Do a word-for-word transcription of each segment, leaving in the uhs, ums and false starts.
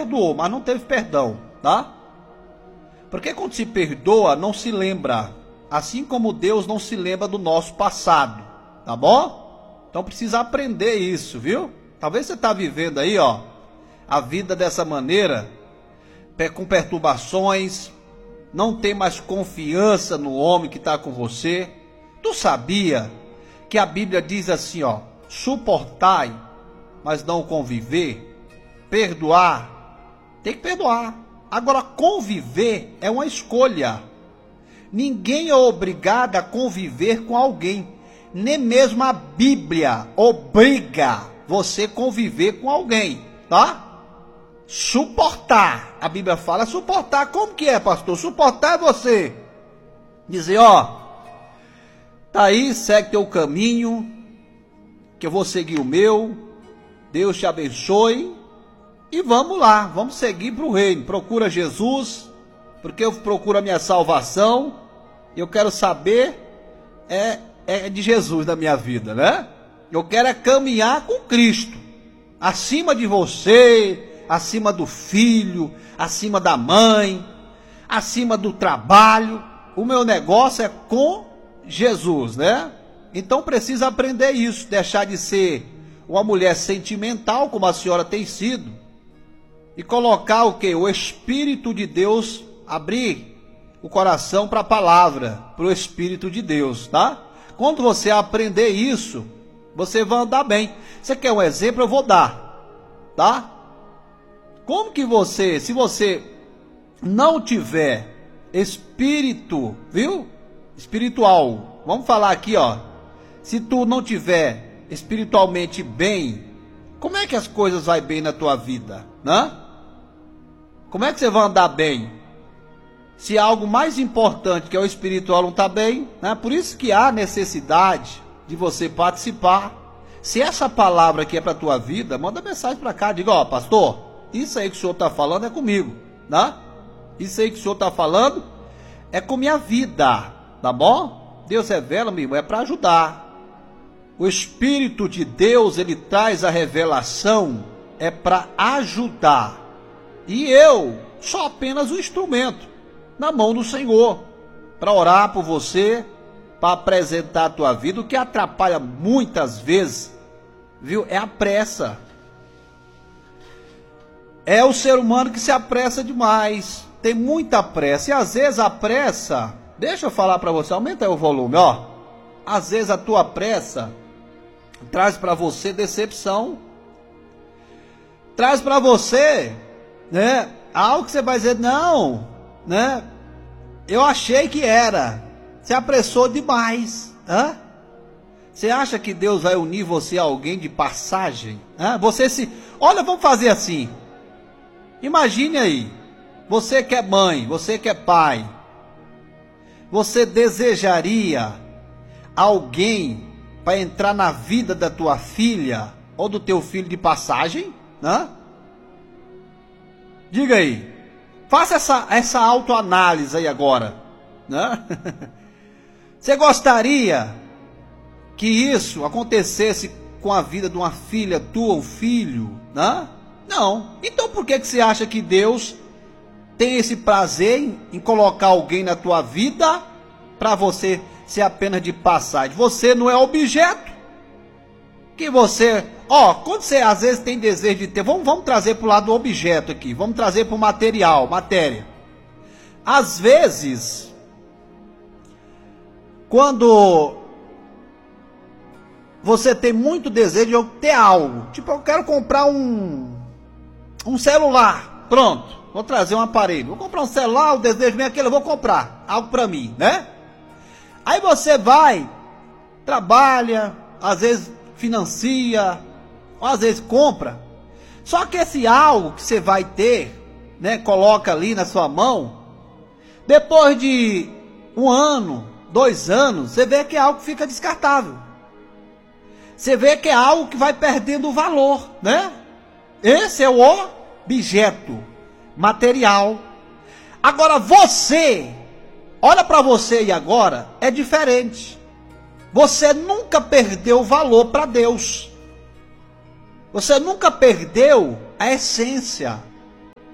perdoou, mas não teve perdão, tá? Porque quando se perdoa, não se lembra. Assim como Deus não se lembra do nosso passado, tá bom? Então precisa aprender isso, viu? Talvez você está vivendo aí, ó, a vida dessa maneira, com perturbações, não tem mais confiança no homem que está com você. Tu sabia que a Bíblia diz assim, ó, suportai, mas não conviver, perdoar, tem que perdoar. Agora, conviver é uma escolha. Ninguém é obrigado a conviver com alguém, nem mesmo a Bíblia obriga você a conviver com alguém, tá? Suportar, a Bíblia fala suportar. Como que é, pastor? Suportar é você dizer, ó, tá aí, segue teu caminho, que eu vou seguir o meu, Deus te abençoe, e vamos lá, vamos seguir para o reino. Procura Jesus, porque eu procuro a minha salvação, eu quero saber é, é de Jesus na minha vida, né? Eu quero é caminhar com Cristo, acima de você, acima do filho, acima da mãe, acima do trabalho. O meu negócio é com Jesus, né? Então precisa aprender isso, deixar de ser uma mulher sentimental, como a senhora tem sido, e colocar o que? O Espírito de Deus, abrir o coração para a palavra, para o Espírito de Deus, tá? Quando você aprender isso, você vai andar bem. Você quer um exemplo? Eu vou dar, tá? Como que você, se você não tiver espírito, viu? Espiritual, vamos falar aqui, ó. Se tu não tiver espiritualmente bem, como é que as coisas vão bem na tua vida, né? Como é que você vai andar bem? Se algo mais importante que é o espiritual não está bem, né? Por isso que há necessidade de você participar. Se essa palavra aqui é para a tua vida, manda mensagem para cá, diga, ó, pastor, isso aí que o senhor está falando é comigo, né? Isso aí que o senhor está falando é com minha vida, tá bom? Deus revela, meu irmão, é para ajudar. O Espírito de Deus, ele traz a revelação, é para ajudar. E eu sou apenas um instrumento na mão do Senhor, para orar por você, para apresentar a tua vida. O que atrapalha muitas vezes, viu, é a pressa. É o ser humano que se apressa demais, tem muita pressa, e às vezes a pressa, deixa eu falar para você, aumenta aí o volume, ó. Às vezes a tua pressa traz para você decepção, traz para você, né, algo que você vai dizer, não, né, eu achei que era, você apressou demais, hã? Você acha que Deus vai unir você a alguém de passagem? Hã? Você se, olha, vamos fazer assim, imagine aí, você que é mãe, você que é pai, você desejaria alguém para entrar na vida da tua filha ou do teu filho de passagem, né? Diga aí, faça essa, essa autoanálise aí agora, né? Você gostaria que isso acontecesse com a vida de uma filha tua, um filho, né? Não. Então por que que você acha que Deus tem esse prazer em, em colocar alguém na tua vida para você ser apenas de passagem? Você não é objeto que você, ó, quando você às vezes tem desejo de ter, vamos, vamos trazer para o lado do objeto aqui, vamos trazer para o material, matéria. Às vezes, quando você tem muito desejo de ter algo, tipo, eu quero comprar um, um celular, pronto, vou trazer um aparelho, vou comprar um celular, o desejo meu é aquele, eu vou comprar algo para mim, né? Aí você vai, trabalha, às vezes financia, ou às vezes compra. Só que esse algo que você vai ter, né, coloca ali na sua mão, depois de um ano, dois anos, você vê que é algo que fica descartável. Você vê que é algo que vai perdendo o valor, né? Esse é o objeto material. Agora você, olha para você e agora, é diferente. Você nunca perdeu valor para Deus. Você nunca perdeu a essência.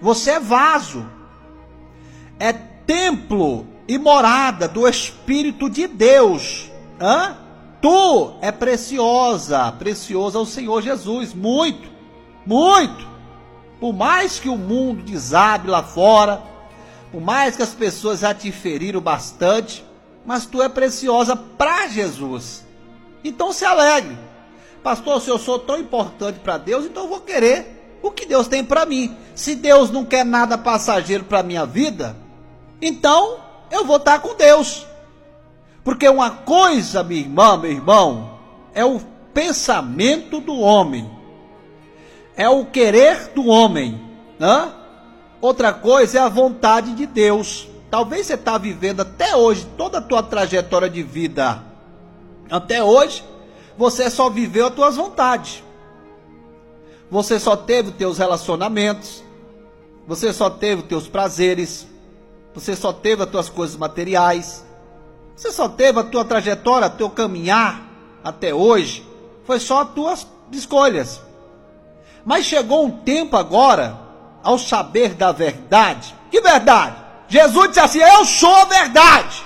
Você é vaso. É templo e morada do Espírito de Deus. Hã? Tu é preciosa, preciosa ao Senhor Jesus. Muito, muito. Por mais que o mundo desabe lá fora, por mais que as pessoas já te feriram bastante, mas tu é preciosa para Jesus. Então se alegre. Pastor, se eu sou tão importante para Deus, então eu vou querer o que Deus tem para mim. Se Deus não quer nada passageiro para a minha vida, então eu vou estar com Deus. Porque uma coisa, minha irmã, meu irmão, é o pensamento do homem. É o querer do homem. Né? Outra coisa é a vontade de Deus. Talvez você está vivendo até hoje, toda a tua trajetória de vida, até hoje, você só viveu as tuas vontades. Você só teve os teus relacionamentos. Você só teve os teus prazeres. Você só teve as tuas coisas materiais. Você só teve a tua trajetória, o teu caminhar até hoje. Foi só as tuas escolhas. Mas chegou um tempo agora, ao saber da verdade. Que verdade? Jesus disse assim: eu sou a verdade.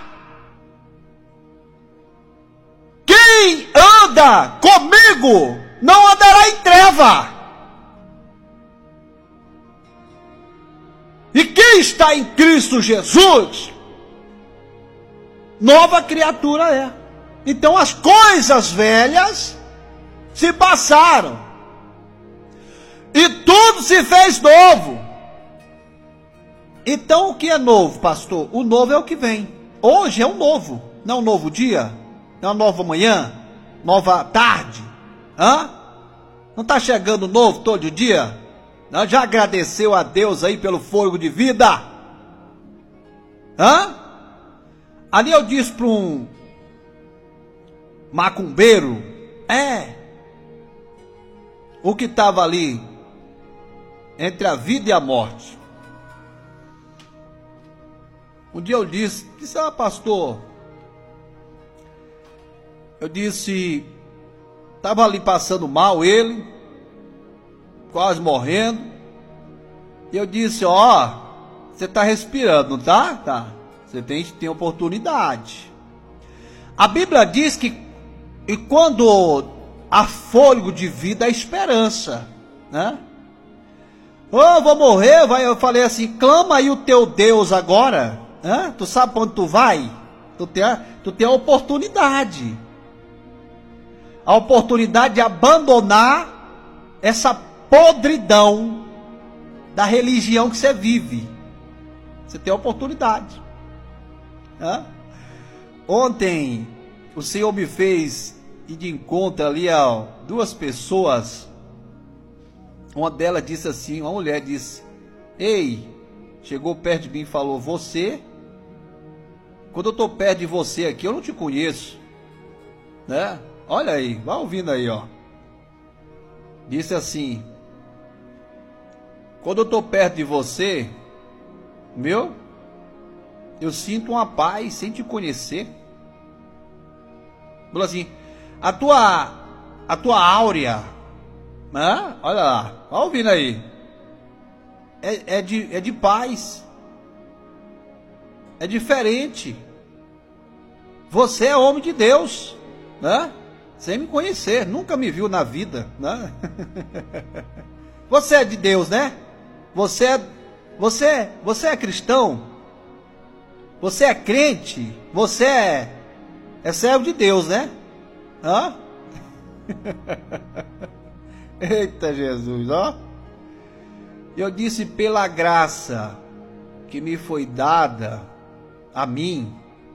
Quem anda comigo não andará em treva. E quem está em Cristo Jesus, nova criatura é. Então as coisas velhas se passaram e tudo se fez novo. Então o que é novo, pastor? O novo é o que vem. Hoje é um novo, não é um novo dia, não é uma nova manhã, nova tarde. Hã? Não está chegando novo todo dia? Não, já agradeceu a Deus aí pelo fôlego de vida? Hã? Ali eu disse para um macumbeiro, é, o que estava ali entre a vida e a morte. Um dia eu disse, disse, ah, pastor, eu disse, estava ali passando mal ele, quase morrendo, e eu disse, ó, você está respirando, não tá? Tá. Você tem que ter oportunidade. A Bíblia diz que e quando há fôlego de vida, há esperança, né? Oh, vou morrer, vai, eu falei assim, clama aí o teu Deus agora, né? Tu sabe para onde tu vai? Tu tem, a, tu tem a oportunidade. A oportunidade de abandonar essa podridão da religião que você vive. Você tem a oportunidade. Hã? Ontem o Senhor me fez ir de encontro ali a duas pessoas. Uma delas disse assim, uma mulher disse, ei, chegou perto de mim e falou, você, quando eu estou perto de você aqui, eu não te conheço, né? Olha aí, vai ouvindo aí, ó. Disse assim, quando eu estou perto de você, meu, eu sinto uma paz sem te conhecer. Falou assim, a tua, a tua áurea, né? Olha lá, vai ouvindo aí, é, é, de, é de paz, é diferente. Você é homem de Deus, né? Sem me conhecer, nunca me viu na vida, né? Você é de Deus, né? Você é, você, você é cristão? Você é crente? Você é, é servo de Deus, né? Hã? Eita Jesus, ó. Eu disse, pela graça que me foi dada a mim,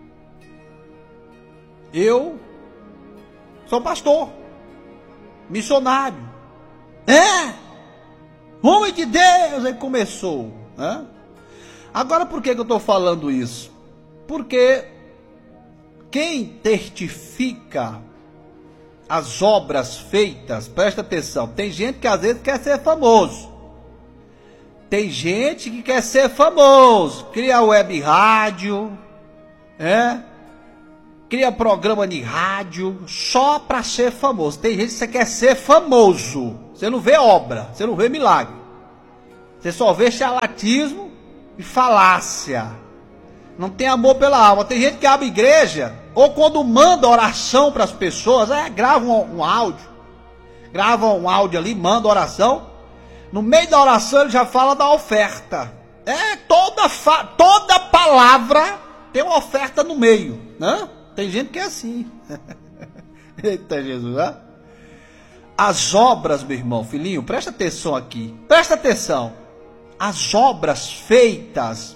eu sou pastor, missionário. É, homem de Deus. Aí começou, né? Agora por que que eu estou falando isso? Porque quem testifica as obras feitas, presta atenção, tem gente que às vezes quer ser famoso. Tem gente que quer ser famoso, cria web rádio, é, cria programa de rádio só para ser famoso. Tem gente que você quer ser famoso, você não vê obra, você não vê milagre. Você só vê charlatismo e falácia. Não tem amor pela alma. Tem gente que abre igreja, ou quando manda oração para as pessoas, é, grava um, um áudio. Grava um áudio ali, manda oração. No meio da oração ele já fala da oferta. É, toda, fa toda palavra tem uma oferta no meio, né? Tem gente que é assim. Eita Jesus, né? As obras, meu irmão, filhinho, presta atenção aqui. Presta atenção. As obras feitas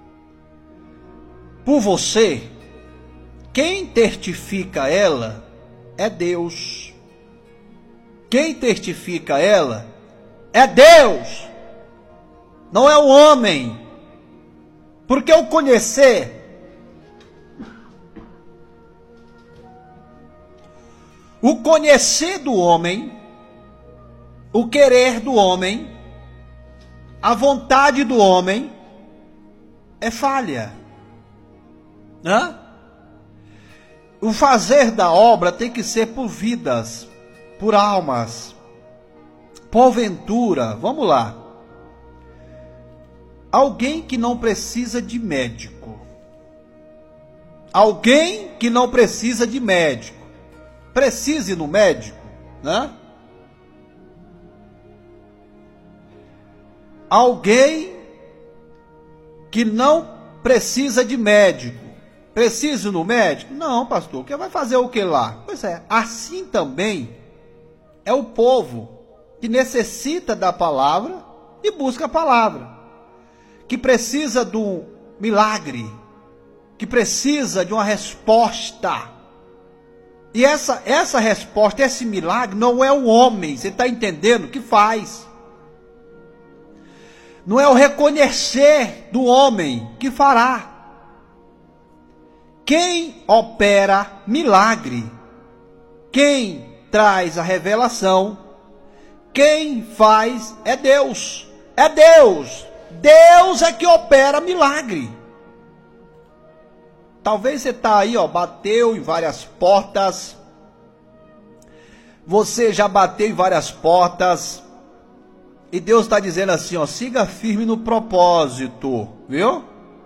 por você, quem testifica ela é Deus. Quem testifica ela é Deus. Não é o homem. Porque o conhecer, o conhecer do homem, o querer do homem, a vontade do homem é falha. Hã? O fazer da obra tem que ser por vidas, por almas, porventura, vamos lá. Alguém que não precisa de médico. Alguém que não precisa de médico. Precise ir no médico, né? Alguém que não precisa de médico. Precisa ir no médico? Não, pastor. Que vai fazer o que lá? Pois é, assim também é o povo que necessita da palavra e busca a palavra. Que precisa do milagre, que precisa de uma resposta. E essa, essa resposta, esse milagre, não é o homem, você está entendendo? Que faz. Não é o reconhecer do homem que fará. Quem opera milagre, quem traz a revelação, quem faz é Deus. É Deus. Deus é que opera milagre. Talvez você está aí, ó, bateu em várias portas. Você já bateu em várias portas. E Deus está dizendo assim, ó, siga firme no propósito, viu?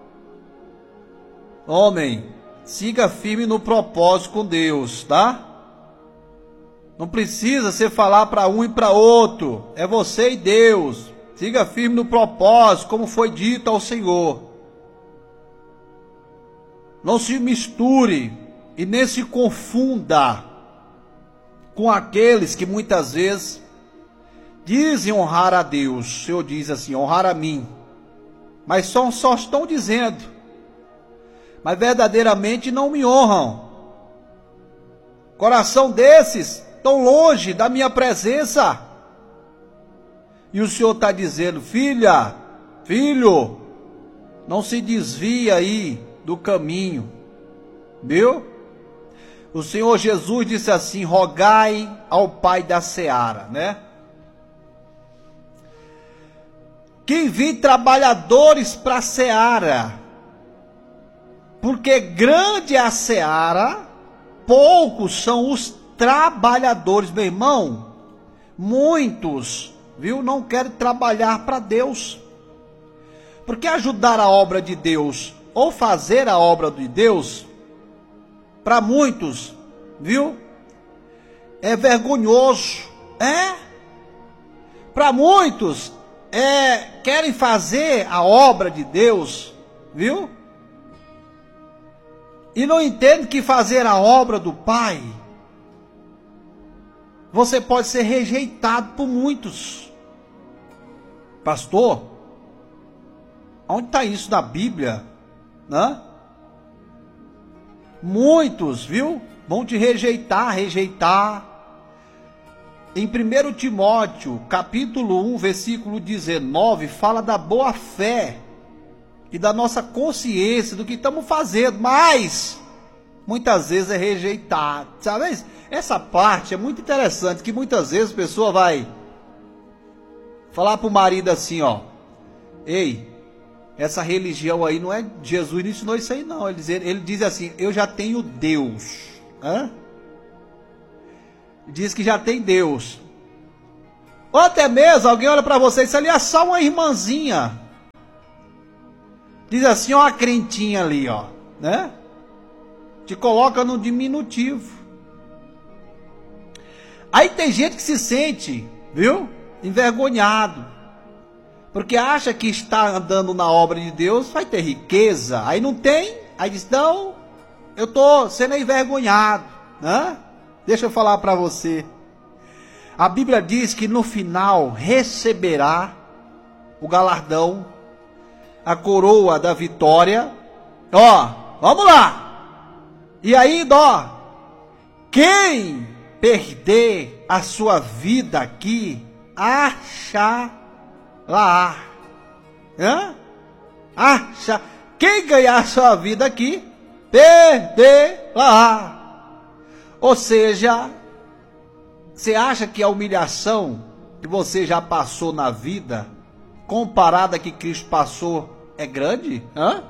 Homem, siga firme no propósito com Deus, tá? Não precisa você falar para um e para outro. É você e Deus. Siga firme no propósito, como foi dito ao Senhor. Não se misture e nem se confunda com aqueles que muitas vezes dizem honrar a Deus. O Senhor diz assim, honrar a mim. Mas só, só estão dizendo. Mas verdadeiramente não me honram. Coração desses tão longe da minha presença. E o Senhor está dizendo, filha, filho, não se desvia aí do caminho, viu? O Senhor Jesus disse assim, rogai ao Pai da seara, né? Que envie trabalhadores para a seara, porque grande é a seara, poucos são os trabalhadores, meu irmão. Muitos, viu, não querem trabalhar para Deus, porque ajudar a obra de Deus ou fazer a obra de Deus, para muitos, viu, é vergonhoso, é, para muitos, é, querem fazer a obra de Deus, viu, e não entendem que fazer a obra do Pai, você pode ser rejeitado por muitos. Pastor, onde está isso na Bíblia? Né? Muitos, viu, vão te rejeitar, rejeitar. Em primeiro Timóteo, capítulo um, versículo dezenove, fala da boa fé e da nossa consciência do que estamos fazendo, mas muitas vezes é rejeitado, sabe? Essa parte é muito interessante, que muitas vezes a pessoa vai falar para o marido assim, ó, ei, essa religião aí não é, Jesus não ensinou isso aí não, ele diz, ele diz assim, eu já tenho Deus, hã? Diz que já tem Deus, Ou até mesmo alguém olha para você, isso ali é só uma irmãzinha. Diz assim, ó, a crentinha ali, ó, né? Te coloca no diminutivo. Aí tem gente que se sente, viu? Envergonhado. Porque acha que está andando na obra de Deus, vai ter riqueza. Aí não tem, aí diz, não, eu estou sendo envergonhado, né? Deixa eu falar para você. A Bíblia diz que no final receberá o galardão, a coroa da vitória. Ó, vamos lá. E ainda, ó, quem perder a sua vida aqui, achará. Hã? Acha. Quem ganhar a sua vida aqui, perderá. Ou seja, você acha que a humilhação que você já passou na vida, comparada a que Cristo passou, é grande? Hã?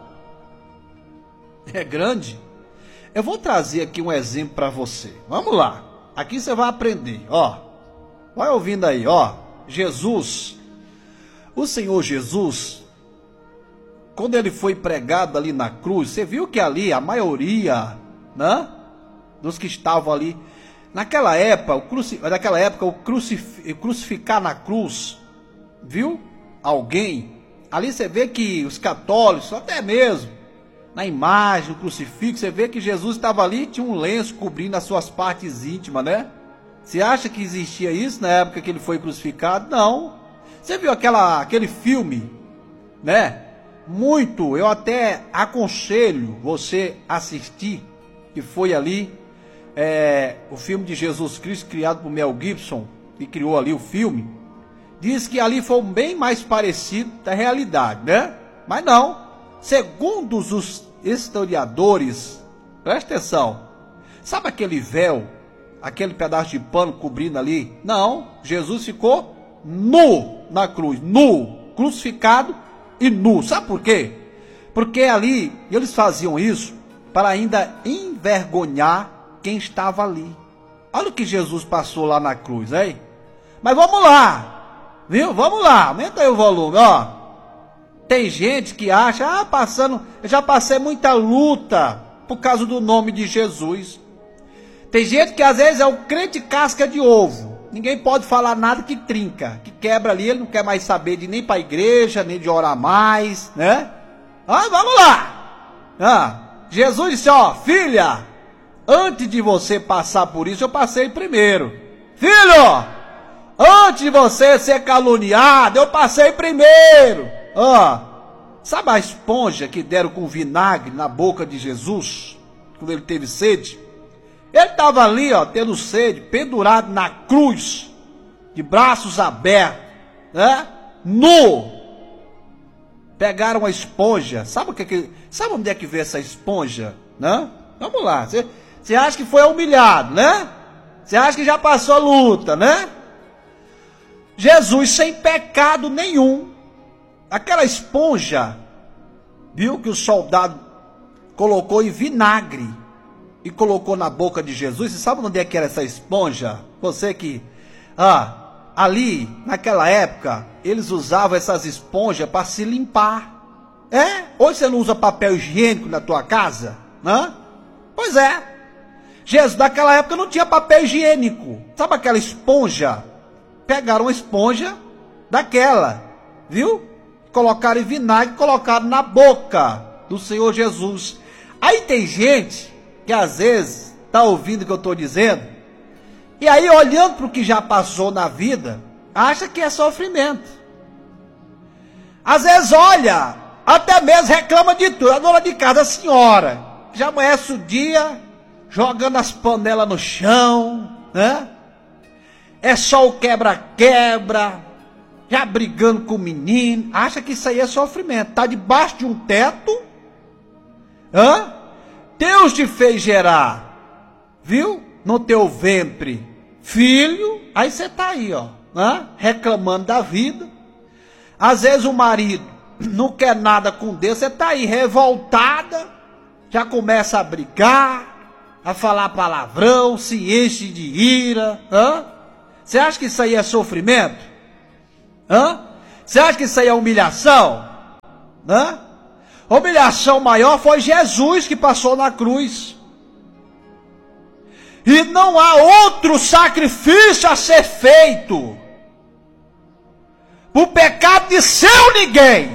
É grande? Eu vou trazer aqui um exemplo para você. Vamos lá. Aqui você vai aprender, ó. Vai ouvindo aí, ó. Jesus, o Senhor Jesus, quando ele foi pregado ali na cruz, você viu que ali a maioria, né, dos que estavam ali, naquela época, o cruci, naquela época, o crucif, crucificar na cruz, viu? Alguém, ali você vê que os católicos, até mesmo, na imagem, no crucifixo, você vê que Jesus estava ali, tinha um lenço cobrindo as suas partes íntimas, né? Você acha que existia isso na época que ele foi crucificado? Não. Você viu aquela, aquele filme, né? Muito, eu até aconselho você assistir, que foi ali, é, o filme de Jesus Cristo, criado por Mel Gibson, que criou ali o filme. Diz que ali foi bem mais parecido da realidade, né? Mas não. Segundo os historiadores, presta atenção, sabe aquele véu, aquele pedaço de pano cobrindo ali? Não, Jesus ficou nu na cruz, nu, crucificado e nu. Sabe por quê? Porque ali eles faziam isso para ainda envergonhar quem estava ali. Olha o que Jesus passou lá na cruz, hein? Mas vamos lá, viu? Vamos lá, aumenta aí o volume, ó. Tem gente que acha, ah, passando, eu já passei muita luta por causa do nome de Jesus. Tem gente que às vezes é o crente casca de ovo. Ninguém pode falar nada que trinca, que quebra ali, ele não quer mais saber de nem para a igreja, nem de orar mais, né? Ah, vamos lá. Ah, Jesus disse, ó, filha, antes de você passar por isso, eu passei primeiro. Filho, antes de você ser caluniado, eu passei primeiro. Ó, sabe a esponja que deram com vinagre na boca de Jesus, quando ele teve sede? Ele estava ali, ó, tendo sede, pendurado na cruz, de braços abertos, né? Nu. Pegaram a esponja, sabe o que que, sabe onde é que veio essa esponja, né? Vamos lá, você, você acha que foi humilhado, né? Você acha que já passou luta, né? Jesus sem pecado nenhum. Aquela esponja, viu, que o soldado colocou em vinagre e colocou na boca de Jesus. Você sabe onde é que era essa esponja? Você que, ah, ali, naquela época, eles usavam essas esponjas para se limpar. É? Hoje você não usa papel higiênico na tua casa, né? Pois é. Jesus, naquela época, não tinha papel higiênico. Sabe aquela esponja? Pegaram uma esponja daquela, viu? Colocaram em vinagre, colocaram na boca do Senhor Jesus. Aí tem gente que às vezes está ouvindo o que eu estou dizendo, e aí olhando para o que já passou na vida, acha que é sofrimento. Às vezes olha, até mesmo reclama de tudo. A dona de casa, a senhora, já amanhece o dia jogando as panelas no chão, né? É só o quebra-quebra, já brigando com o menino, acha que isso aí é sofrimento. Está debaixo de um teto, hã? Deus te fez gerar, viu? No teu ventre, filho, aí você está aí, ó, hã? Reclamando da vida. Às vezes o marido não quer nada com Deus, você está aí revoltada, já começa a brigar, a falar palavrão, se enche de ira, hã? Você acha que isso aí é sofrimento? Hã? Você acha que isso aí é humilhação? Hã? A humilhação maior foi Jesus que passou na cruz. E não há outro sacrifício a ser feito por pecado de seu ninguém.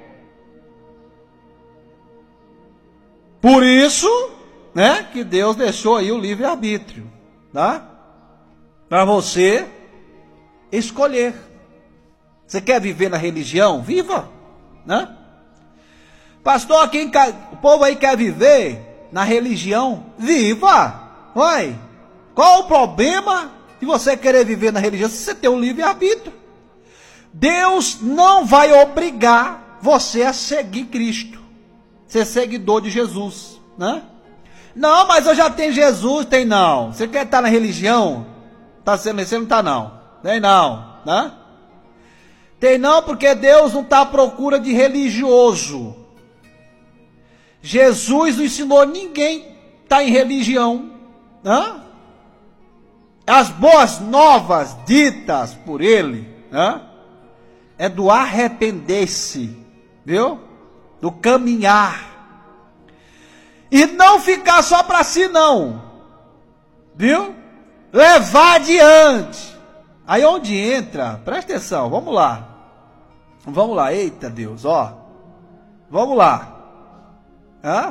Por isso, né, que Deus deixou aí o livre-arbítrio, tá? Para você escolher. Você quer viver na religião? Viva, né? Pastor, quem quer, o povo aí quer viver na religião? Viva! Vai! Qual o problema de você querer viver na religião se você tem um livre-arbítrio? Deus não vai obrigar você a seguir Cristo, ser seguidor de Jesus, né? Não, mas eu já tenho Jesus. Tem não. Você quer estar na religião? Tá sendo, você não está não. Tem não, né? Tem não, porque Deus não está à procura de religioso. Jesus não ensinou ninguém estar em religião, né? As boas novas ditas por ele, né, é do arrepender-se, viu? Do caminhar. E não ficar só para si não, viu? Levar adiante. Aí onde entra, presta atenção, vamos lá. Vamos lá, eita Deus, ó. Vamos lá. Hã?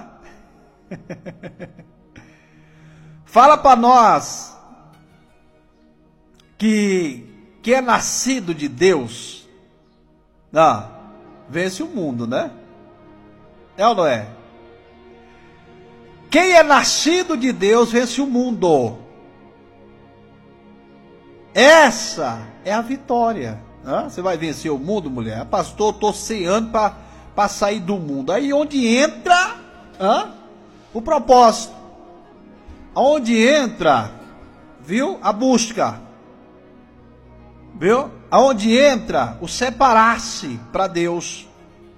Fala para nós que, que é nascido de Deus. Ah, vence o mundo, né? É ou não é? Quem é nascido de Deus vence o mundo. Essa é a vitória. Hã? Você vai vencer o mundo, mulher? Pastor, eu estou ceando para sair do mundo. Aí onde entra, hã, o propósito. Onde entra, viu, a busca. Viu? Aonde entra o separar-se para Deus.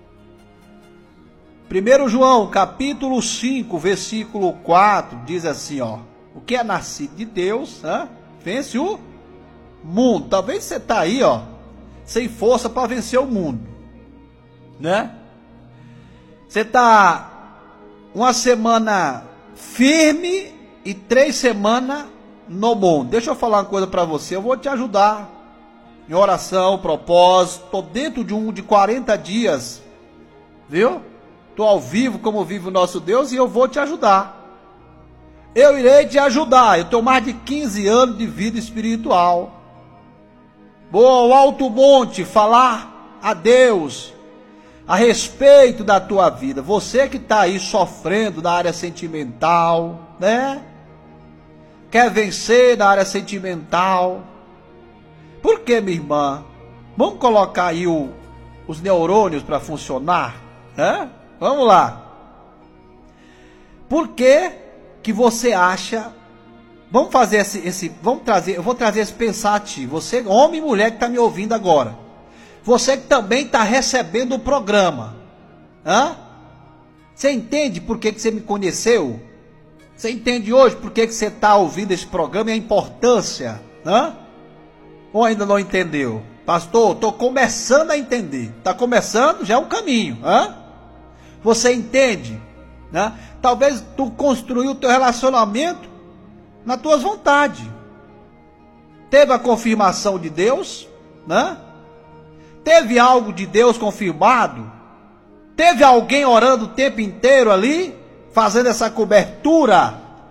primeiro João, capítulo cinco, versículo quatro, diz assim, ó. O que é nascido de Deus, hã, vence o mundo. Talvez você está aí, ó, sem força para vencer o mundo, né? Você está uma semana firme e três semanas no mundo. Deixa eu falar uma coisa para você, eu vou te ajudar em oração, propósito. Estou dentro de um de quarenta dias, viu? Estou ao vivo como vive o nosso Deus e eu vou te ajudar. Eu irei te ajudar. Eu tenho mais de quinze anos de vida espiritual. Vou ao alto monte falar a Deus a respeito da tua vida. Você que está aí sofrendo na área sentimental, né? Quer vencer na área sentimental. Por que, minha irmã? Vamos colocar aí o, os neurônios para funcionar, né? Vamos lá. Por que que você acha... Vamos fazer esse, esse... Vamos trazer... Eu vou trazer esse pensativo. Você, homem e mulher que está me ouvindo agora. Você que também está recebendo o programa. Hã? Você entende por que que você me conheceu? Você entende hoje por que que você está ouvindo esse programa e a importância? Hã? Ou ainda não entendeu? Pastor, estou começando a entender. Está começando? Já é um caminho. Hã? Você entende? Né? Talvez tu construiu o teu relacionamento nas tuas vontades. Teve a confirmação de Deus, né? Teve algo de Deus confirmado? Teve alguém orando o tempo inteiro ali, fazendo essa cobertura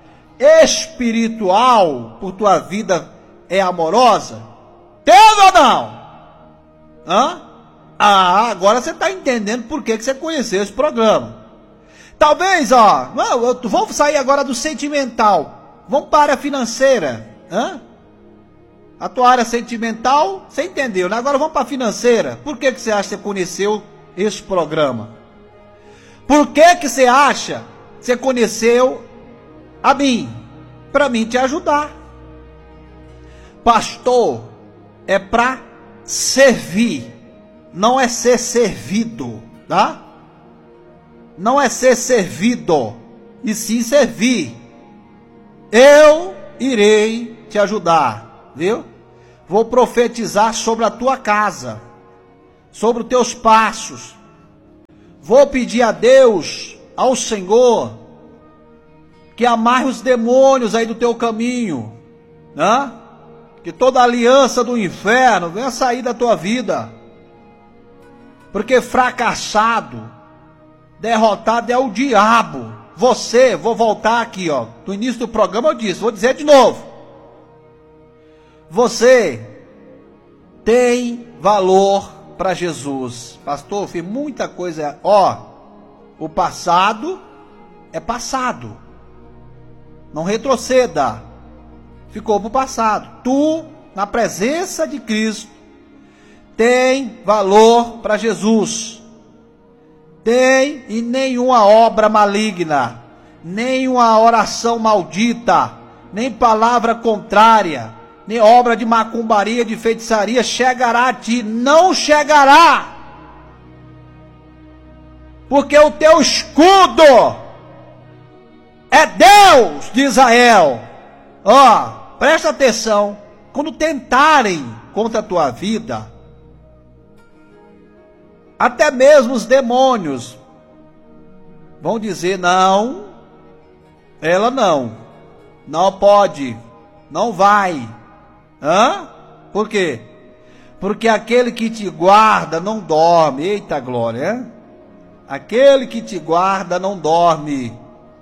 espiritual por tua vida é amorosa? Teve ou não? Hã? Ah, agora você está entendendo por que que você conheceu esse programa. Talvez, ó, vamos sair agora do sentimental, vamos para a área financeira. Hã? A tua área sentimental, você entendeu, né? Agora vamos para a financeira. Por que que você acha que você conheceu esse programa? Por que que você acha que você conheceu a mim? Para mim te ajudar. Pastor, é para servir, não é ser servido, tá? Não é ser servido, e sim servir. Eu irei te ajudar, viu? Vou profetizar sobre a tua casa. sobre os teus passos. Vou pedir a Deus, ao Senhor, que amarre os demônios aí do teu caminho, né? Que toda aliança do inferno venha sair da tua vida. Porque fracassado, derrotado é o diabo. Você, vou voltar aqui, ó. No início do programa eu disse, vou dizer de novo. Você tem valor para Jesus. Pastor, eu fiz muita coisa. Ó, o passado é passado. Não retroceda. Ficou para o passado. Tu, na presença de Cristo, tem valor para Jesus. Tem, e nenhuma obra maligna, nenhuma oração maldita, nem palavra contrária, nem obra de macumbaria, de feitiçaria chegará a ti. Não chegará. Porque o teu escudo é Deus de Israel. Ó, presta atenção. Quando tentarem contra a tua vida, até mesmo os demônios vão dizer, não, ela não, não pode, não vai. Hã? Por quê? Porque aquele que te guarda não dorme. Eita glória, hein? Aquele que te guarda não dorme.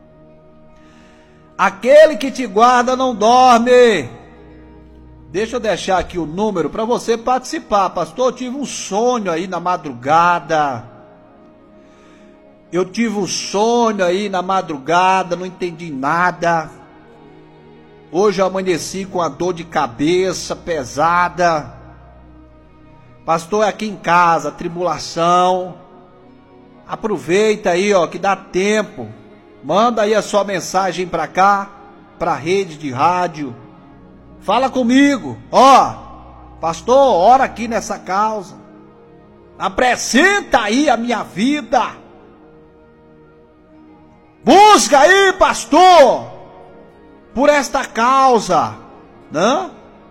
Aquele que te guarda não dorme. Deixa eu deixar aqui o número para você participar. Pastor, eu tive um sonho aí na madrugada. Eu tive um sonho aí na madrugada, não entendi nada. Hoje eu amanheci com a dor de cabeça pesada. Pastor, é aqui em casa, tribulação. Aproveita aí, ó, que dá tempo. Manda aí a sua mensagem para cá, para a rede de rádio. Fala comigo, ó, pastor, ora aqui nessa causa, apresenta aí a minha vida, busca aí, pastor, por esta causa, né?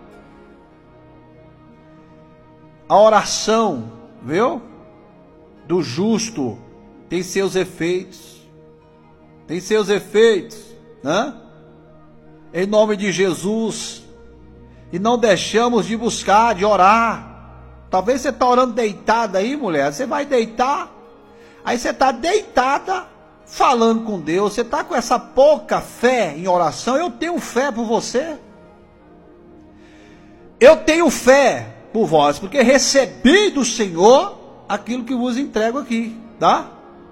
A oração, viu, do justo tem seus efeitos, tem seus efeitos, né? Em nome de Jesus. E não deixamos de buscar, de orar. Talvez você está orando deitada aí, mulher. Você vai deitar. Aí você está deitada, falando com Deus. Você está com essa pouca fé em oração. Eu tenho fé por você. Eu tenho fé por vós. Porque recebi do Senhor aquilo que vos entrego aqui. Tá?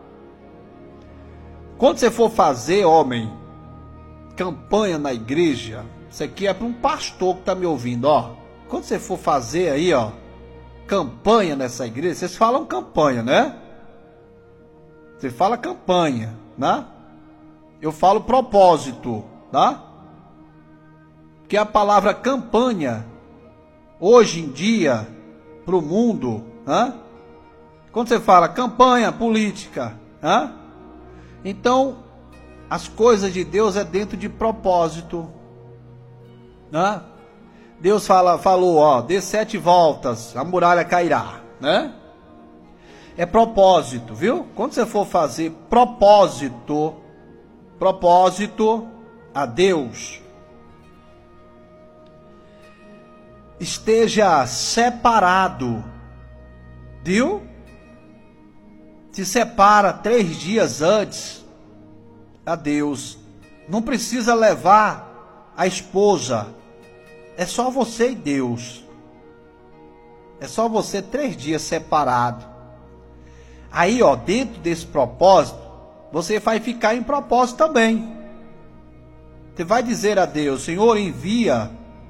Quando você for fazer, homem, campanha na igreja... Isso aqui é para um pastor que está me ouvindo, ó. Quando você for fazer aí, ó, campanha nessa igreja, vocês falam campanha, né? Você fala campanha, né? Eu falo propósito, tá? Que a palavra campanha, hoje em dia, para o mundo, né? Quando você fala campanha política, né? Então, as coisas de Deus é dentro de propósito. Né? Deus fala, falou, ó, dê sete voltas, a muralha cairá, né? É propósito, viu? Quando você for fazer propósito, propósito a Deus, esteja separado, viu? Se separa três dias antes a Deus. Não precisa levar a esposa. É só você e Deus. É só você três dias separado. Aí, ó, dentro desse propósito, você vai ficar em propósito também. Você vai dizer a Deus, Senhor, envia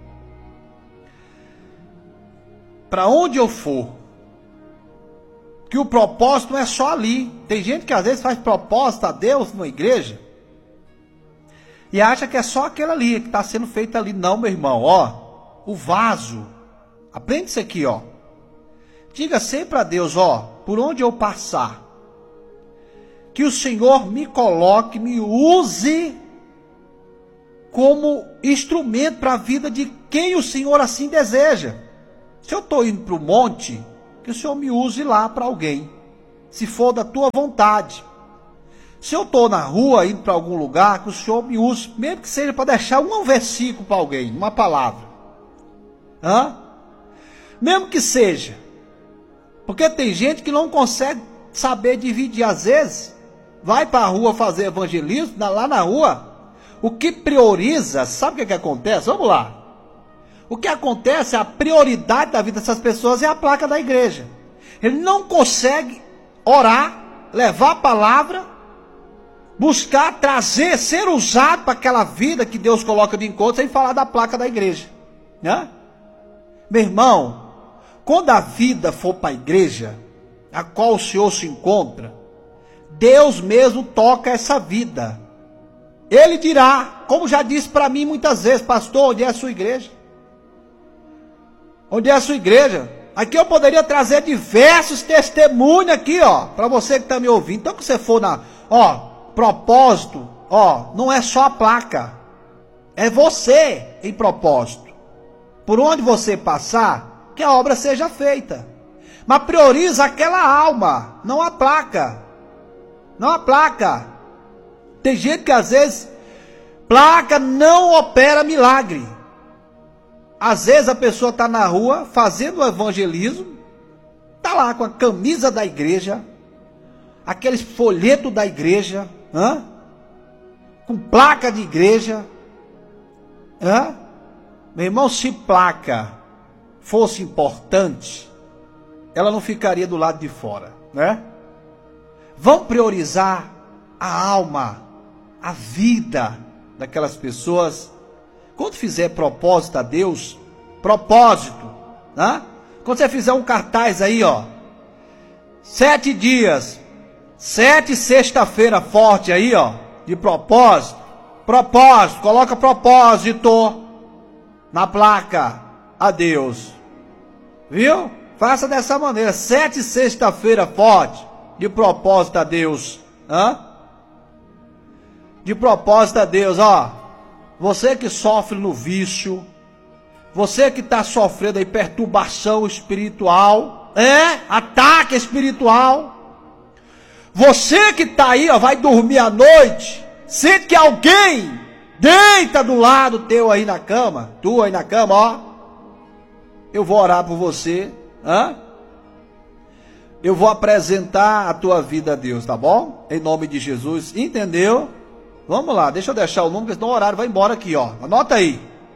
para onde eu for. Que o propósito não é só ali. Tem gente que às vezes faz propósito a Deus numa igreja e acha que é só aquele ali, que está sendo feito ali. Não, meu irmão, ó, o vaso. Aprende isso aqui, ó. Diga sempre a Deus, ó, por onde eu passar, que o Senhor me coloque, me use como instrumento para a vida de quem o Senhor assim deseja. Se eu estou indo para o monte, que o Senhor me use lá para alguém, se for da tua vontade. Se eu estou na rua, indo para algum lugar, que o Senhor me use, mesmo que seja para deixar um versículo para alguém, uma palavra. Hã? Mesmo que seja. Porque tem gente que não consegue saber dividir. Às vezes, vai para a rua fazer evangelismo, lá na rua, o que prioriza, sabe o que, que acontece? Vamos lá. O que acontece, a prioridade da vida dessas pessoas é a placa da igreja. Ele não consegue orar, levar a palavra, buscar, trazer, ser usado para aquela vida que Deus coloca de encontro, sem falar da placa da igreja. Né? Meu irmão, quando a vida for para a igreja, a qual o Senhor se encontra, Deus mesmo toca essa vida. Ele dirá, como já disse para mim muitas vezes, pastor, onde é a sua igreja? Onde é a sua igreja? Aqui eu poderia trazer diversos testemunhos aqui, ó, para você que está me ouvindo. Então que você for na, ó, propósito, ó, não é só a placa, é você em propósito. Por onde você passar, que a obra seja feita. Mas prioriza aquela alma, não a placa. Não a placa. Tem gente que às vezes, placa não opera milagre. Às vezes a pessoa está na rua fazendo o evangelismo, está lá com a camisa da igreja, aqueles folhetos da igreja, hã? Com placa de igreja. Hã? Meu irmão, se placa fosse importante, ela não ficaria do lado de fora, né? Vamos priorizar a alma, a vida daquelas pessoas. Quando fizer propósito a Deus, propósito, né? Quando você fizer um cartaz aí, ó, sete dias, sete sexta-feira forte aí, ó, de propósito, propósito, coloca propósito na placa a Deus, viu? Faça dessa maneira, sete sexta-feira forte, de propósito a Deus, hã? De propósito a Deus, ó. Você que sofre no vício, você que está sofrendo aí perturbação espiritual, é, ataque espiritual, você que está aí, ó, vai dormir à noite, sente que alguém deita do lado teu aí na cama, tu aí na cama, ó, eu vou orar por você, hã? Eu vou apresentar a tua vida a Deus, tá bom? Em nome de Jesus, entendeu? Vamos lá, deixa eu deixar o número, porque senão o horário vai embora aqui, ó. Anota aí.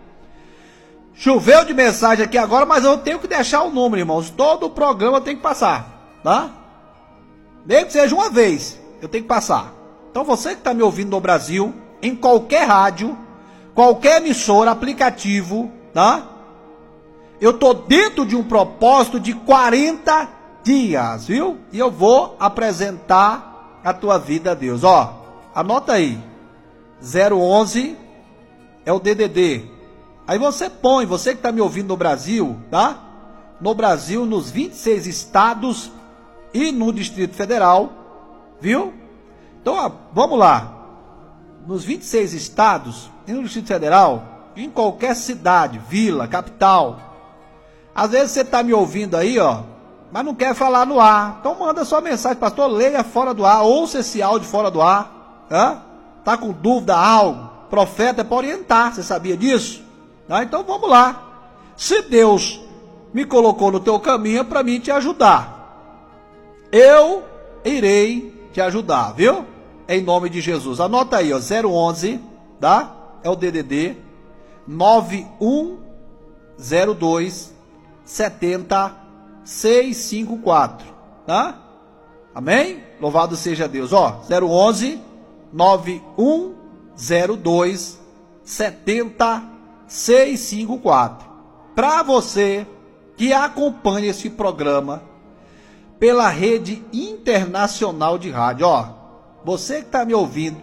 Choveu de mensagem aqui agora, mas eu tenho que deixar o número, irmãos. Todo o programa tem que passar, tá? Nem que seja uma vez, eu tenho que passar. Então você que está me ouvindo no Brasil, em qualquer rádio, qualquer emissora, aplicativo, tá? Eu estou dentro de um propósito de quarenta dias, viu? E eu vou apresentar a tua vida a Deus. Ó, anota aí. zero onze é o D D D. Aí você põe, você que está me ouvindo no Brasil, tá? No Brasil, nos vinte e seis estados e no Distrito Federal, viu? Então, ó, vamos lá. Nos vinte e seis estados e no Distrito Federal, em qualquer cidade, vila, capital. Às vezes você está me ouvindo aí, ó, mas não quer falar no ar. Então manda sua mensagem, pastor, leia fora do ar, ouça esse áudio fora do ar, hã? Tá com dúvida, algo, profeta é para orientar, você sabia disso? Ah, então vamos lá. Se Deus me colocou no teu caminho, é para mim te ajudar. Eu irei te ajudar, viu? Em nome de Jesus. Anota aí, ó, zero onze, tá? É o D D D nove um zero dois sete zero seis cinco quatro, tá? Amém? Louvado seja Deus. Ó, zero onze nove um zero dois sete zero seis cinco quatro. Para você que acompanha esse programa pela rede internacional de rádio, ó, você que está me ouvindo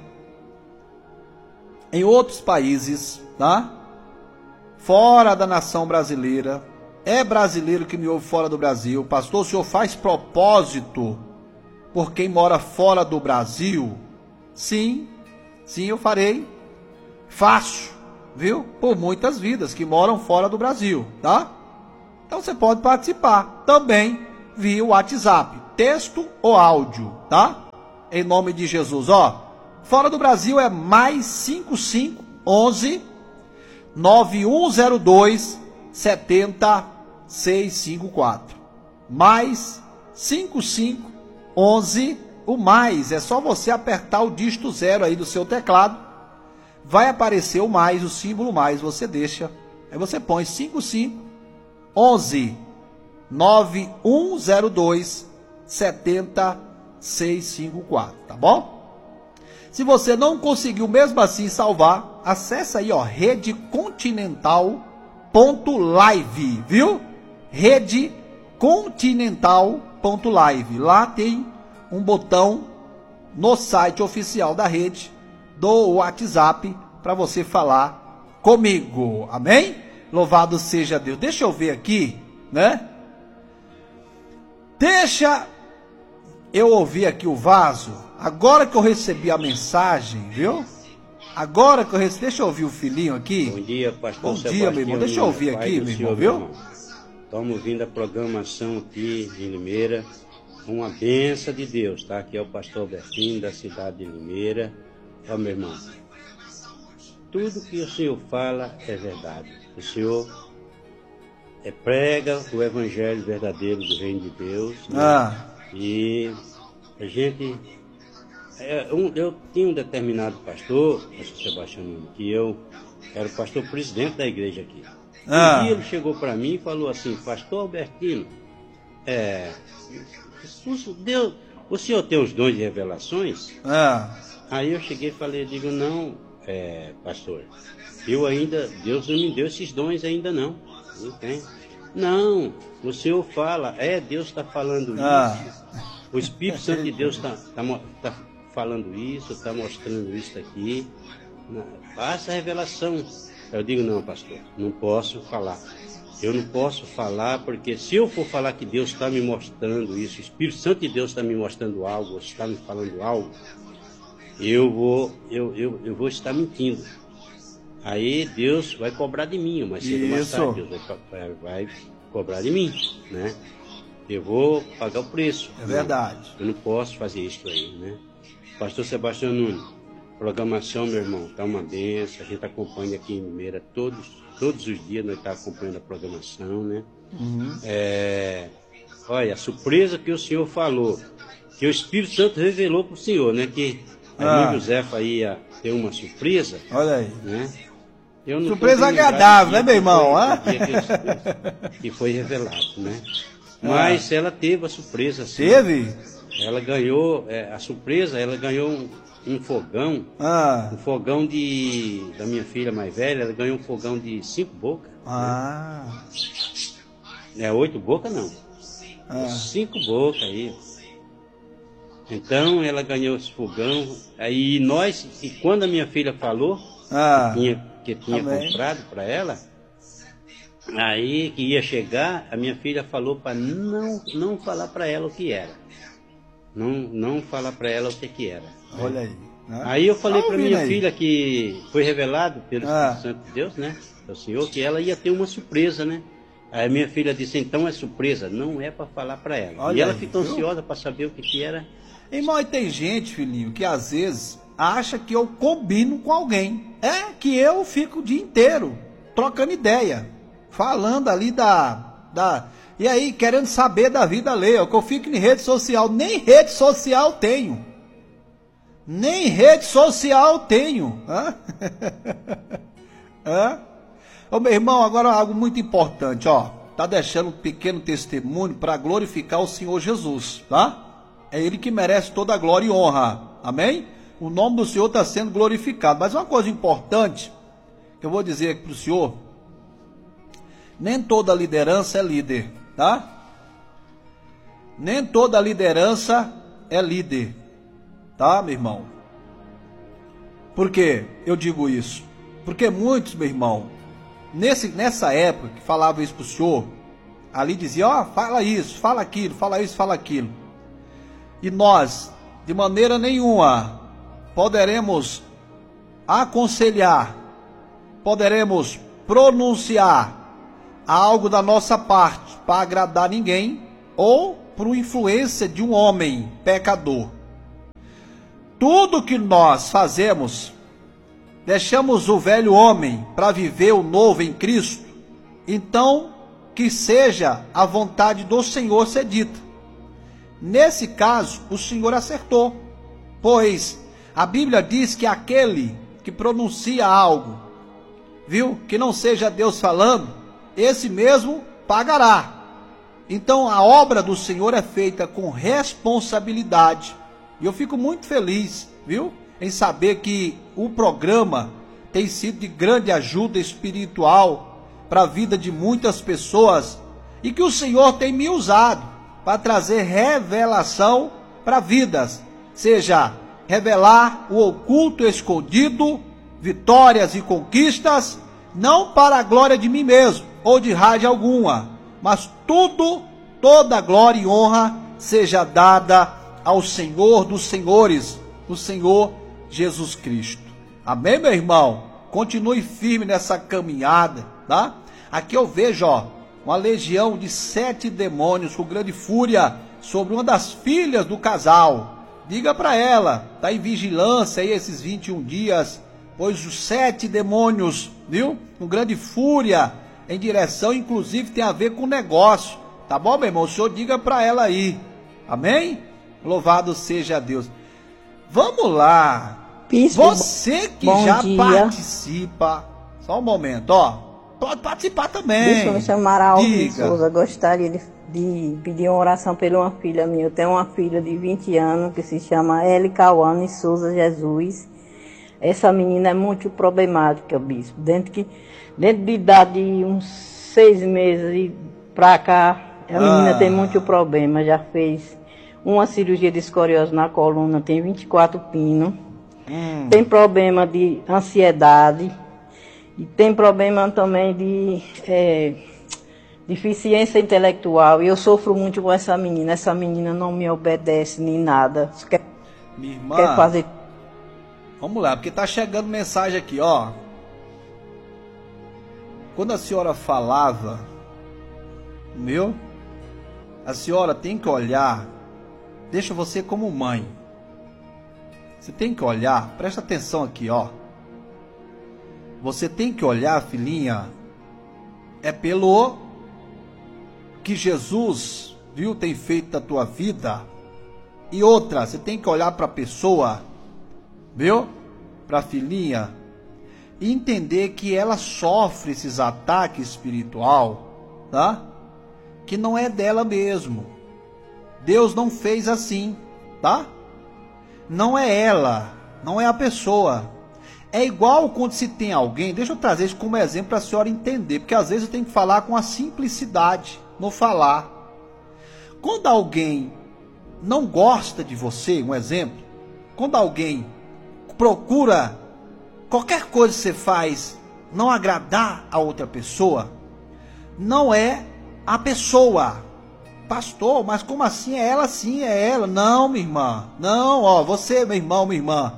em outros países, tá? Fora da nação brasileira, é brasileiro que me ouve fora do Brasil, pastor, o senhor faz propósito por quem mora fora do Brasil? Sim, sim, eu farei. Faço, viu? Por muitas vidas que moram fora do Brasil, tá? Então você pode participar também via WhatsApp, texto ou áudio, tá? Em nome de Jesus, ó. Fora do Brasil é mais cinco cinco onze nove um zero dois sete zero seis cinco quatro. Mais cinco cinco onze, o mais é só você apertar o dígito zero aí do seu teclado, vai aparecer o mais, o símbolo mais, você deixa, aí você põe cinco cinco onze nove um zero dois sete zero seis cinco quatro, tá bom? Se você não conseguiu mesmo assim salvar, acessa aí, ó, rede continental ponto live, viu? rede continental ponto live. Lá tem um botão no site oficial da rede do WhatsApp para você falar comigo. Amém? Louvado seja Deus. Deixa eu ver aqui, né? Deixa eu ouvir aqui o vaso. Agora que eu recebi a mensagem, viu? Agora que eu recebi, deixa eu ouvir o filhinho aqui. Bom dia, pastor Bom dia, meu irmão. Deixa eu ouvir aqui, meu irmão, viu? Estamos ouvindo a programação aqui em Limeira. Uma benção de Deus, tá? Aqui é o pastor Albertino, da cidade de Limeira. Ó, meu irmão, tudo que o Senhor fala é verdade. O Senhor é, prega o evangelho verdadeiro do reino de Deus. Né? Ah. E a gente... É, um, eu tinha um determinado pastor, pastor Sebastião, que eu era o pastor presidente da igreja aqui. Ah. Um dia ele chegou para mim e falou assim: pastor Albertino, é, Deus, o senhor tem os dons de revelações? Ah. Aí eu cheguei e falei, digo, não, é, pastor, eu ainda, Deus não me deu esses dons ainda não, não tem. Não, o senhor fala, é, Deus está falando Ah. isso, o Espírito Santo de Deus está tá, tá falando isso, está mostrando isso aqui, faça a revelação. Eu digo, não, pastor, não posso falar. Eu não posso falar, porque se eu for falar que Deus está me mostrando isso, o Espírito Santo de Deus está me mostrando algo, está me falando algo, eu vou, eu, eu, eu vou estar mentindo. Aí Deus vai cobrar de mim, mas cedo ou mais tarde, Deus vai, vai cobrar de mim, né? Eu vou pagar o preço. É verdade. Eu não posso fazer isso aí, né? Pastor Sebastião Nunes, programação, meu irmão, tá uma benção. A gente acompanha aqui em Limeira todos, todos os dias, nós estamos acompanhando a programação, né? Uhum. É, olha, a surpresa que o senhor falou, que o Espírito Santo revelou para o senhor, né? Que a Ah. irmã Josefa ia ter uma surpresa. Olha aí. Né? Eu não Surpresa tô bem lembrado agradável, do dia né, meu que irmão? foi- Ah? do dia que- que foi revelado, né? Mas ela teve a surpresa, sim. Teve? Ela ganhou, é, a surpresa, ela ganhou um, um fogão, Ah. um fogão de, da minha filha mais velha, ela ganhou um fogão de cinco bocas. Ah. Não é oito bocas, não. Ah. Cinco bocas aí. Então ela ganhou esse fogão. Aí nós, e quando a minha filha falou Ah. que tinha, que tinha Amém. comprado para ela, aí que ia chegar, a minha filha falou para não, não falar para ela o que era. Não, não falar para ela o que, que era. Olha aí. Né? Aí eu falei Tá para ouvindo minha aí? filha que foi revelado pelo Ah. Espírito Santo de Deus, né? Do Senhor, que ela ia ter uma surpresa, né? Aí a minha filha disse, então é surpresa, não é para falar para ela. Olha e ela aí, ficou viu? ansiosa para saber o que, que era. Irmão, e tem gente, filhinho, que às vezes acha que eu combino com alguém. É que eu fico o dia inteiro trocando ideia, falando ali da... da e aí, querendo saber da vida alheia, que eu fico em rede social. Nem rede social tenho. Nem rede social tenho. Hã? Hã? Ô, meu irmão, agora algo muito importante, ó. Tá deixando um pequeno testemunho para glorificar o Senhor Jesus, tá? É Ele que merece toda a glória e honra. Amém? O nome do Senhor está sendo glorificado. Mas uma coisa importante que eu vou dizer aqui para o Senhor: nem toda liderança é líder, tá? Nem toda liderança é líder, tá, meu irmão? Por que eu digo isso? Porque muitos, meu irmão, nesse, nessa época que falava isso para o senhor, ali dizia, ó, oh, fala isso, fala aquilo, fala isso, fala aquilo. E nós, de maneira nenhuma, poderemos aconselhar, poderemos pronunciar algo da nossa parte para agradar ninguém ou por influência de um homem pecador. Tudo que nós fazemos, deixamos o velho homem para viver o novo em Cristo, então que seja a vontade do Senhor ser dita. Nesse caso, o Senhor acertou, pois a Bíblia diz que aquele que pronuncia algo, viu, que não seja Deus falando, esse mesmo pagará. Então a obra do Senhor é feita com responsabilidade. E eu fico muito feliz, viu, em saber que o programa tem sido de grande ajuda espiritual para a vida de muitas pessoas e que o Senhor tem me usado para trazer revelação para vidas, seja revelar o oculto escondido, vitórias e conquistas, não para a glória de mim mesmo ou de rádio alguma, mas tudo, toda glória e honra seja dada ao Senhor dos senhores, o Senhor Jesus Cristo. Amém, meu irmão? Continue firme nessa caminhada, tá? Aqui eu vejo, ó, uma legião de sete demônios com grande fúria sobre uma das filhas do casal. Diga para ela, tá em vigilância aí esses vinte e um dias, pois os sete demônios, viu, com grande fúria em direção, inclusive tem a ver com negócio, tá bom, meu irmão? O senhor diga para ela aí, amém? Louvado seja Deus. Vamos lá. Bispo, você que já dia. participa, só um momento, ó, pode participar também. Bispo, me chamaram Alvin Souza, gostaria de, de pedir uma oração por uma filha minha. Eu tenho uma filha de vinte anos que se chama Eli Cauane Souza Jesus. Essa menina é muito problemática, bispo. Dentro, que, dentro de idade de uns seis meses pra cá, a menina ah. tem muito problema. Já fez uma cirurgia de escoliose na coluna, tem vinte e quatro pinos. Hum. Tem problema de ansiedade. E tem problema também de é, deficiência intelectual. E eu sofro muito com essa menina. Essa menina não me obedece nem nada. Quer, Minha irmã, quer fazer... Vamos lá, porque tá chegando mensagem aqui, ó. Quando a senhora falava, meu, a senhora tem que olhar, deixa você como mãe. Você tem que olhar, presta atenção aqui, ó. Você tem que olhar, filhinha, é pelo que Jesus, viu, tem feito da tua vida. E outra, você tem que olhar para a pessoa, viu, para a filhinha, e entender que ela sofre esses ataques espiritual, tá? Que não é dela mesmo. Deus não fez assim, tá? Não é ela, não é a pessoa. É igual quando se tem alguém, deixa eu trazer isso como exemplo para a senhora entender, porque às vezes eu tenho que falar com a simplicidade no falar. Quando alguém não gosta de você, um exemplo, quando alguém procura qualquer coisa que você faz não agradar a outra pessoa, não é a pessoa. Pastor, mas como assim? É ela sim, é ela. Não, minha irmã. Não, ó, você, meu irmão, minha irmã.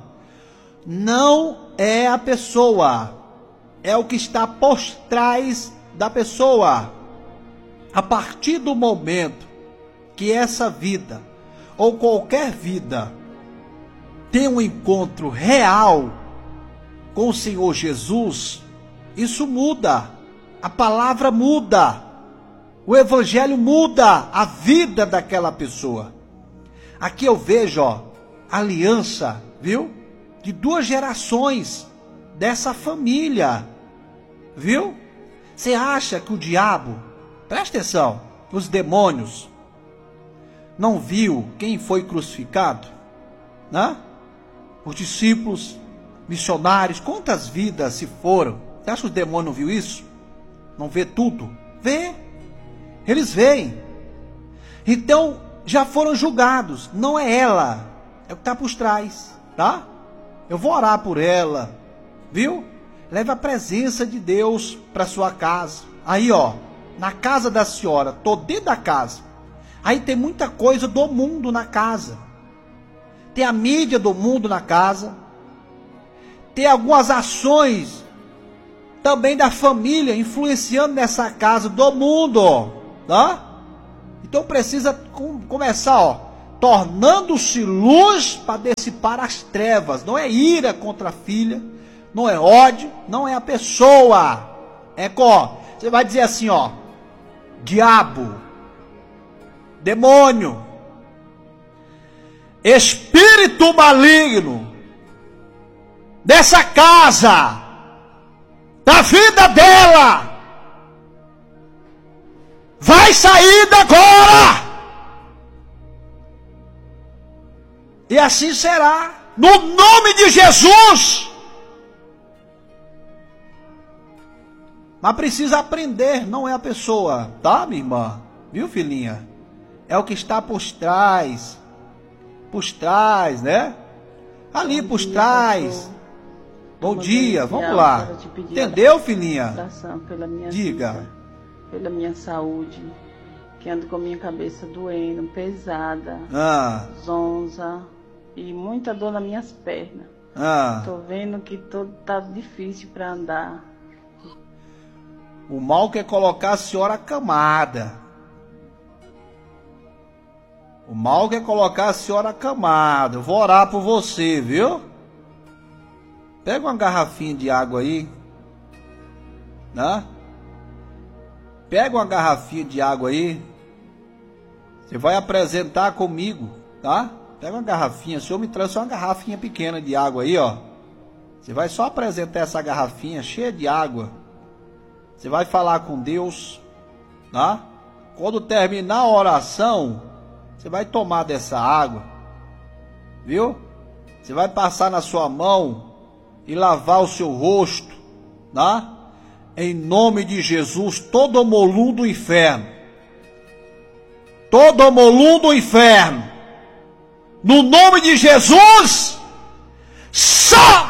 Não é a pessoa. É o que está por trás da pessoa. A partir do momento que essa vida, ou qualquer vida, tem um encontro real com o Senhor Jesus, isso muda. A palavra muda. O evangelho muda a vida daquela pessoa. Aqui eu vejo, ó, aliança, viu? De duas gerações dessa família, viu? Você acha que o diabo, presta atenção, os demônios, não viu quem foi crucificado? Né? Os discípulos, missionários, quantas vidas se foram? Você acha que os demônios não viu isso? Não vê tudo? Vê. Eles veem. Então, já foram julgados. Não é ela. É o que está por trás. Tá? Eu vou orar por ela. Viu? Leve a presença de Deus para sua casa. Aí, ó. Na casa da senhora. Tô dentro da casa. Aí tem muita coisa do mundo na casa. Tem a mídia do mundo na casa. Tem algumas ações também da família influenciando nessa casa do mundo. Tá? Então Então precisa com, começar, ó, tornando-se luz para dissipar as trevas. Não é ira contra a filha, não é ódio, não é a pessoa. É ó, você vai dizer assim, ó, diabo, demônio, espírito maligno dessa casa, da vida dela, vai sair agora. E assim será, no nome de Jesus. Mas precisa aprender, não é a pessoa, tá, minha irmã? Viu, filhinha? É o que está por trás, por trás, né? Ali por trás. Bom dia, vamos lá. Entendeu, filhinha? Pela minha Diga. Vida, pela minha saúde, que ando com a minha cabeça doendo, pesada, ah. zonza e muita dor nas minhas pernas. Ah. Tô vendo que todo tá difícil para andar. O mal quer colocar a senhora acamada. O mal quer colocar a senhora acamada. Eu vou orar por você, viu? Pega uma garrafinha de água aí, né? Pega uma garrafinha de água aí. Você vai apresentar comigo, tá? Pega uma garrafinha. O senhor me trouxe uma garrafinha pequena de água aí, ó. Você vai só apresentar essa garrafinha cheia de água. Você vai falar com Deus, tá? Quando terminar a oração, você vai tomar dessa água, viu? Você vai passar na sua mão e lavar o seu rosto, tá? Em nome de Jesus, todo molum do inferno, todo molum do inferno, no nome de Jesus, só!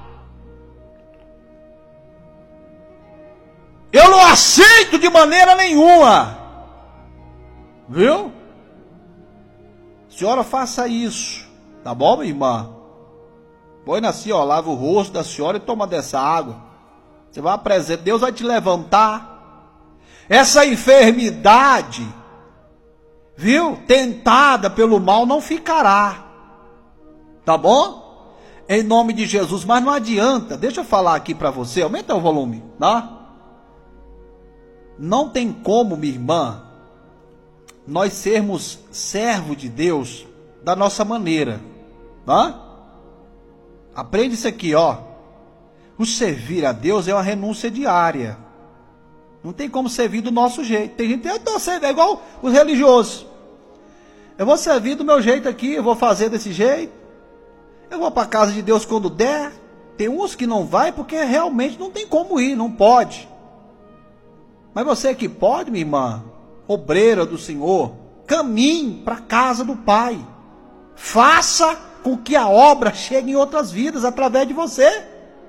Eu não aceito de maneira nenhuma, viu? Senhora, faça isso, tá bom, minha irmã? Põe assim, ó, lava o rosto da senhora e toma dessa água. Você vai apresentar, Deus vai te levantar. Essa enfermidade, viu? Tentada pelo mal não ficará. Tá bom? Em nome de Jesus. Mas não adianta, deixa eu falar aqui para você, aumenta o volume, tá? Não tem como, minha irmã, nós sermos servos de Deus da nossa maneira, tá? Aprende isso aqui, ó. O servir a Deus é uma renúncia diária. Não tem como servir do nosso jeito. Tem gente que eu servir, é igual os religiosos. Eu vou servir do meu jeito aqui, eu vou fazer desse jeito. Eu vou para a casa de Deus quando der. Tem uns que não vai porque realmente não tem como ir, não pode. Mas você que pode, minha irmã, obreira do Senhor, caminhe para a casa do Pai. Faça com que a obra chegue em outras vidas através de você.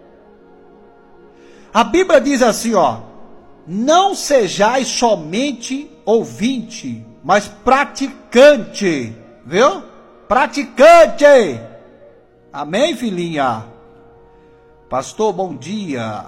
A Bíblia diz assim, ó: não sejais somente ouvinte, mas praticante, viu? Praticante. Amém, filhinha? Pastor, bom dia.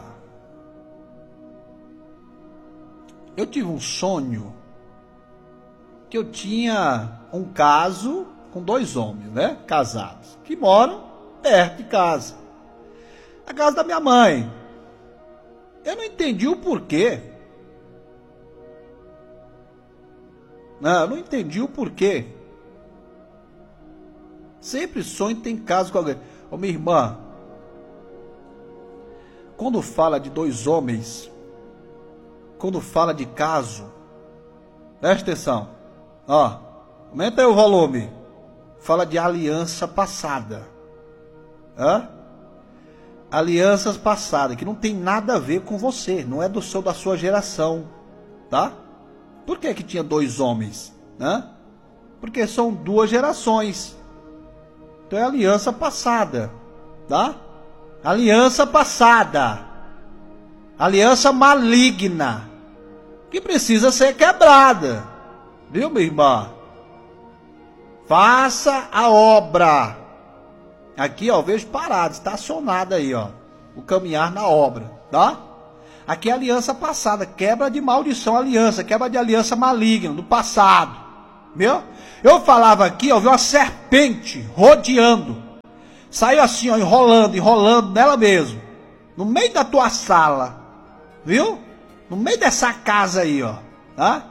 Eu tive um sonho que eu tinha um caso com dois homens, né? Casados, que moram perto de casa. A casa da minha mãe. Eu não entendi o porquê. Não, eu não entendi o porquê. Sempre sonho tem caso com alguém. Ô, minha irmã, quando fala de dois homens, quando fala de caso, presta atenção, ó, aumenta aí o volume. Fala de aliança passada. Hã? Alianças passadas, que não tem nada a ver com você, não é do seu, da sua geração, tá? Por que que tinha dois homens? Hã? Porque são duas gerações. Então é aliança passada, tá? Aliança passada. Aliança maligna, que precisa ser quebrada. Viu, minha irmã? Faça a obra. Aqui, ó, eu vejo parado, estacionado aí, ó, o caminhar na obra, tá? Aqui é aliança passada, quebra de maldição, aliança, quebra de aliança maligna, do passado, viu? Eu falava aqui, eu vi uma serpente rodeando. Saiu assim, ó, enrolando, enrolando nela mesmo. No meio da tua sala. Viu? No meio dessa casa aí, ó. Tá?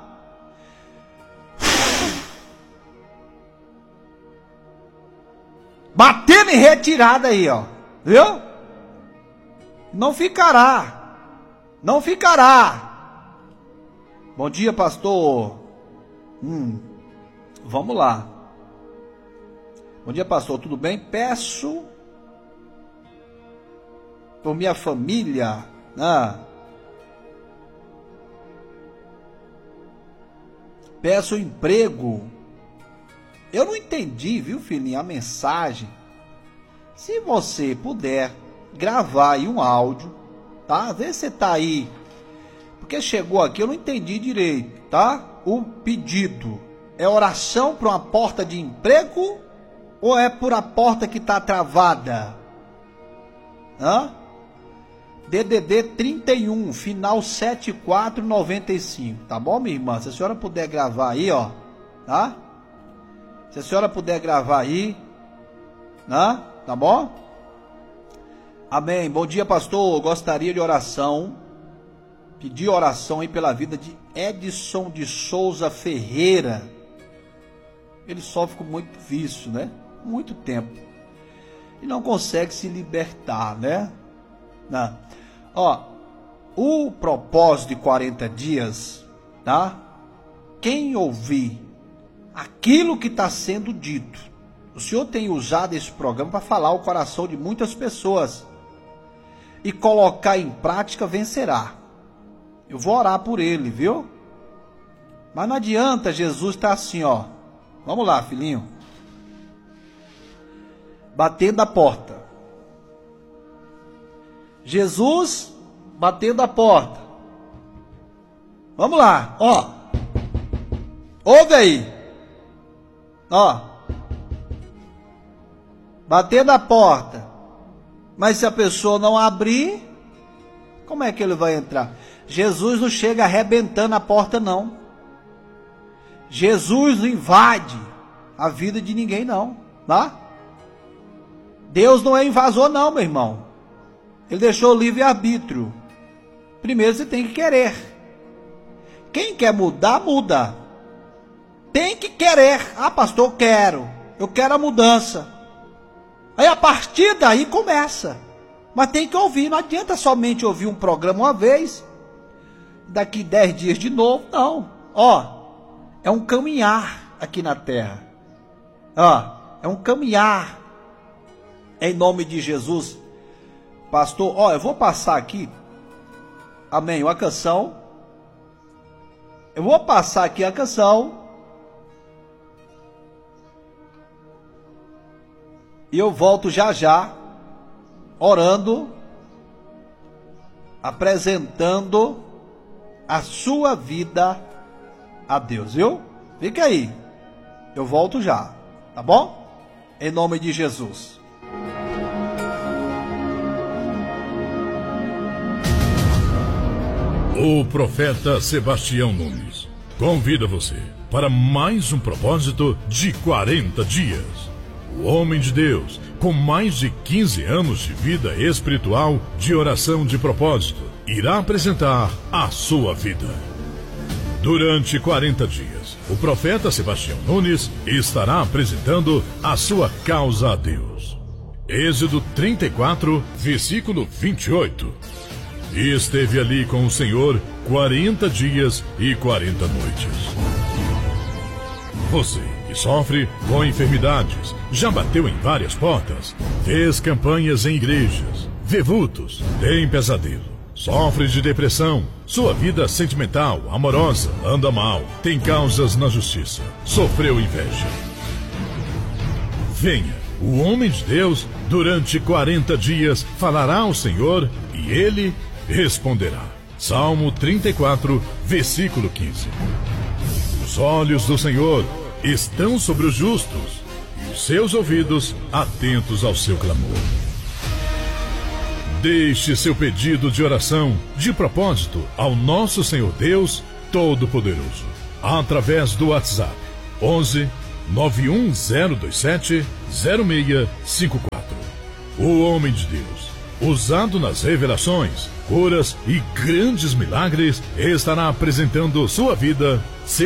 Batendo em retirada aí, ó. Viu? Não ficará. Não ficará. Bom dia, pastor. Hum. Vamos lá. Bom dia, pastor. Tudo bem? Peço por minha família. Ah. Peço emprego. Eu não entendi, viu, filhinho, a mensagem. Se você puder gravar aí um áudio, tá? Às vezes você tá aí, porque chegou aqui, eu não entendi direito, tá? O pedido é oração para uma porta de emprego ou é por a porta que tá travada? Hã? D D D trinta e um, final setenta e quatro noventa e cinco, tá bom, minha irmã? Se a senhora puder gravar aí, ó, tá? Se a senhora puder gravar aí, né? Tá bom? Amém. Bom dia, pastor. Gostaria de oração. Pedir oração aí pela vida de Edson de Souza Ferreira. Ele sofre com muito vício, né? Muito tempo. E não consegue se libertar, né? Não. Ó, o propósito de quarenta dias, tá? Quem ouvir aquilo que está sendo dito, o Senhor tem usado esse programa para falar o coração de muitas pessoas e colocar em prática, vencerá. Eu vou orar por ele, viu? Mas não adianta, Jesus está assim, ó. Vamos lá, filhinho. Batendo a porta. Jesus batendo a porta. Vamos lá, ó. Ouve aí. Ó, bater na porta, mas se a pessoa não abrir, como é que ele vai entrar? Jesus não chega arrebentando a porta, não. Jesus não invade a vida de ninguém, não, tá? Deus não é invasor, não, meu irmão. Ele deixou o livre-arbítrio. Primeiro você tem que querer. Quem quer mudar, muda. Tem que querer. Ah, pastor, eu quero. Eu quero a mudança. Aí a partir daí começa. Mas tem que ouvir. Não adianta somente ouvir um programa uma vez. Daqui dez dias de novo. Não. Ó, é um caminhar aqui na terra. Ó, é um caminhar. Em nome de Jesus. Pastor, ó, eu vou passar aqui. Amém. Uma canção. Eu vou passar aqui a canção. E eu volto já já, orando, apresentando a sua vida a Deus, viu? Fica aí, eu volto já, tá bom? Em nome de Jesus. O profeta Sebastião Nunes convida você para mais um propósito de quarenta dias. O homem de Deus, com mais de quinze anos de vida espiritual, de oração de propósito, irá apresentar a sua vida. Durante quarenta dias, o profeta Sebastião Nunes estará apresentando a sua causa a Deus. Êxodo trinta e quatro, versículo vinte e oito. E esteve ali com o Senhor quarenta dias e quarenta noites. Você que sofre com enfermidades, já bateu em várias portas, fez campanhas em igrejas, vê vultos, tem pesadelo, sofre de depressão, sua vida sentimental, amorosa, anda mal, tem causas na justiça, sofreu inveja. Venha, o homem de Deus, durante quarenta dias, falará ao Senhor e ele responderá. Salmo trinta e quatro, versículo quinze. Os olhos do Senhor estão sobre os justos e os seus ouvidos atentos ao seu clamor. Deixe seu pedido de oração, de propósito, ao nosso Senhor Deus Todo-Poderoso, através do WhatsApp onze nove um zero dois sete zero seis cinco quatro. O homem de Deus, usado nas revelações, curas e grandes milagres, estará apresentando sua vida, seu